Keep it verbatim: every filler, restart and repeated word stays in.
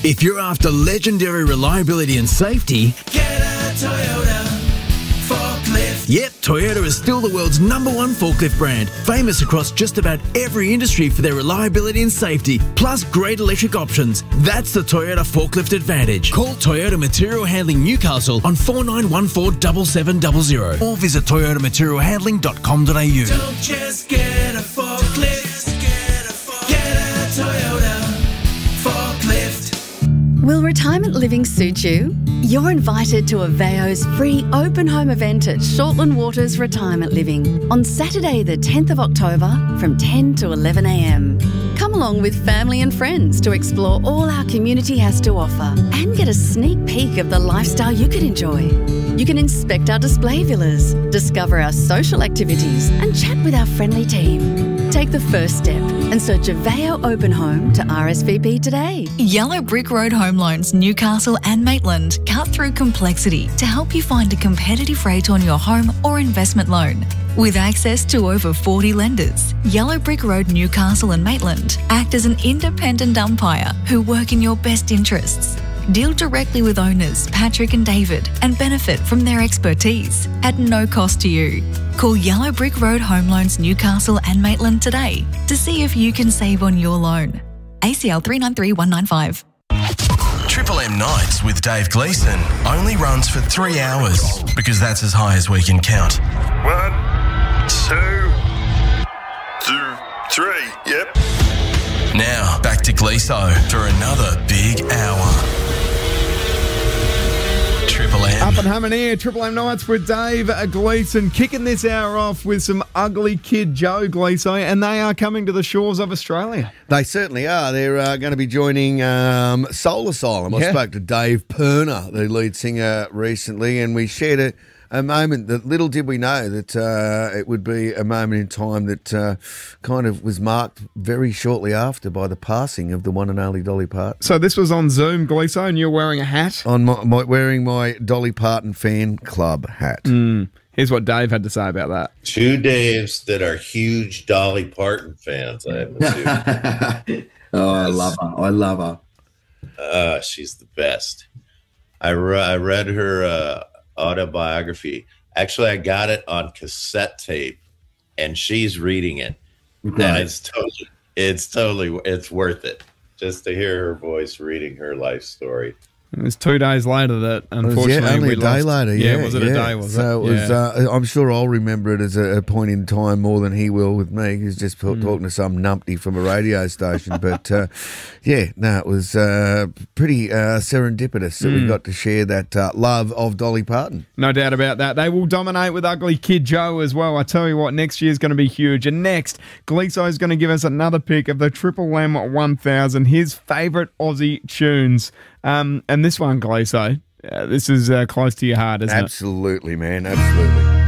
If you're after legendary reliability and safety, get a Toyota forklift. Yep, Toyota is still the world's number one forklift brand, famous across just about every industry for their reliability and safety, plus great electric options. That's the Toyota Forklift Advantage. Call Toyota Material Handling Newcastle on four nine one four seven seven zero zero or visit toyota material handling dot com dot a u. Don't just get a forklift, get a, forklift. Get a Toyota forklift. Will retirement living suit you? You're invited to Aveo's free open home event at Shortland Waters Retirement Living on Saturday the tenth of October from ten to eleven a m. Come along with family and friends to explore all our community has to offer and get a sneak peek of the lifestyle you could enjoy. You can inspect our display villas, discover our social activities and chat with our friendly team. Take the first step and search Aveo Open Home to R S V P today. Yellow Brick Road Home Loans, Newcastle and Maitland cut through complexity to help you find a competitive rate on your home or investment loan. With access to over forty lenders, Yellow Brick Road, Newcastle and Maitland act as an independent umpire who work in your best interests. Deal directly with owners Patrick and David and benefit from their expertise at no cost to you. Call Yellow Brick Road Home Loans, Newcastle and Maitland today to see if you can save on your loan. A C L three nine three one nine five. Triple M Nights with Dave Gleeson only runs for three hours because that's as high as we can count. One, two, two, three, yep. Now, back to Gleeso for another big hour. Triple M. Up and humming here, Triple M Nights with Dave Gleeson, kicking this hour off with some Ugly Kid Joe Gleeson, and they are coming to the shores of Australia. They certainly are. They're uh, going to be joining um, Soul Asylum. I Yeah. spoke to Dave Perner, the lead singer, recently, and we shared a, a moment that little did we know that uh, it would be a moment in time that uh, kind of was marked very shortly after by the passing of the one and only Dolly Parton. So this was on Zoom, Gleeson, and you're wearing a hat. On my, my wearing my Dolly Parton fan club hat. Mm. Here's what Dave had to say about that. Two Daves that are huge Dolly Parton fans, I assume. Oh, I love her. I love her. Uh, she's the best. I, re- I read her uh, autobiography. Actually, I got it on cassette tape, and she's reading it. Okay. And it's totally, it's totally, it's worth it just to hear her voice reading her life story. It was two days later that, unfortunately, It was, yeah, only we a day lost. later. Yeah, was it yeah. a day? Was so it? it was. Yeah. Uh, I'm sure I'll remember it as a, a point in time more than he will with me. He's just Mm. talking to some numpty from a radio station. But uh, yeah, no, it was uh, pretty uh, serendipitous that we Mm. got to share that uh, love of Dolly Parton. No doubt about that. They will dominate with Ugly Kid Joe as well. I tell you what, next year's going to be huge. And next, Gleeso is going to give us another pick of the Triple M one thousand, his favourite Aussie tunes. Um, and this one, Gleeso, uh, this is uh, close to your heart, isn't Absolutely, man. Absolutely.